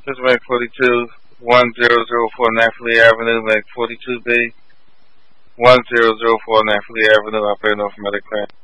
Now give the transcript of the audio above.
This is Mac 42, 1004 Naphtali Avenue, Mac 42B, 1004 Naphtali Avenue, operating off Medicare.